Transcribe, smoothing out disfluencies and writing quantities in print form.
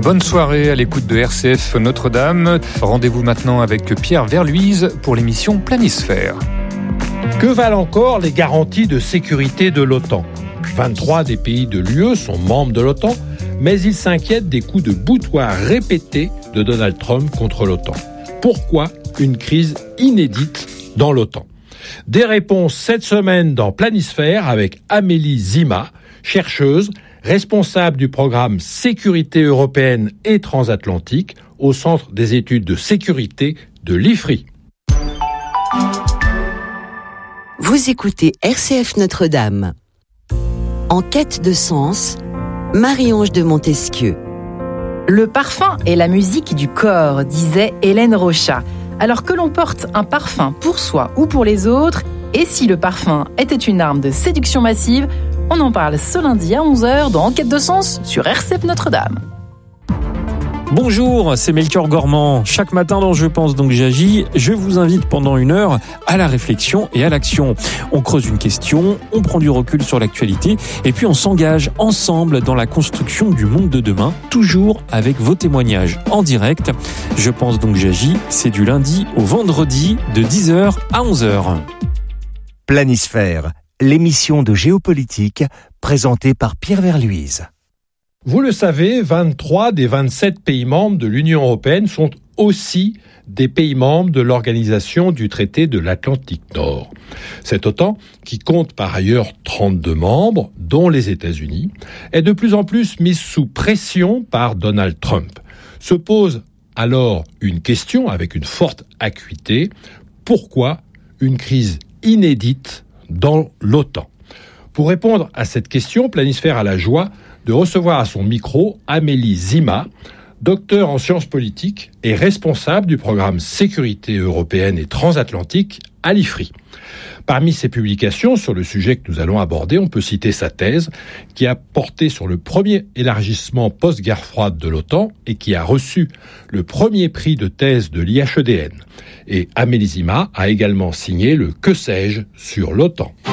Bonne soirée à l'écoute de RCF Notre-Dame. Rendez-vous maintenant avec Pierre Verluise pour l'émission Planisphère. Que valent encore les garanties de sécurité de l'OTAN ? 23 des pays de l'UE sont membres de l'OTAN, mais ils s'inquiètent des coups de boutoir répétés de Donald Trump contre l'OTAN. Pourquoi une crise inédite dans l'OTAN ? Des réponses cette semaine dans Planisphère avec Amélie Zima, chercheuse, responsable du programme Sécurité européenne et transatlantique au Centre des études de sécurité de l'IFRI. Vous écoutez RCF Notre-Dame. En quête de sens, Marie-Ange de Montesquieu. Le parfum est la musique du corps, disait Hélène Rochat. Alors que l'on porte un parfum pour soi ou pour les autres, et si le parfum était une arme de séduction massive, on en parle ce lundi à 11h dans Enquête de sens sur RCF Notre-Dame. Bonjour, c'est Melchior Gormand. Chaque matin dans Je pense donc j'agis, je vous invite pendant 1 heure à la réflexion et à l'action. On creuse une question, on prend du recul sur l'actualité et puis on s'engage ensemble dans la construction du monde de demain, toujours avec vos témoignages en direct. Je pense donc j'agis, c'est du lundi au vendredi de 10h à 11h. Planisphère, l'émission de géopolitique présentée par Pierre Verluise. Vous le savez, 23 des 27 pays membres de l'Union européenne sont aussi des pays membres de l'Organisation du traité de l'Atlantique Nord. Cette OTAN, qui compte par ailleurs 32 membres, dont les États-Unis, est de plus en plus mise sous pression par Donald Trump. Se pose alors une question avec une forte acuité. Pourquoi une crise inédite dans l'OTAN ? Pour répondre à cette question, Planisphère a la joie de recevoir à son micro Amélie Zima, docteur en sciences politiques et responsable du programme Sécurité européenne et transatlantique à l'IFRI. Parmi ses publications sur le sujet que nous allons aborder, on peut citer sa thèse qui a porté sur le premier élargissement post-guerre froide de l'OTAN et qui a reçu le premier prix de thèse de l'IHEDN. Et Amélie Zima a également signé le Que sais-je sur l'OTAN.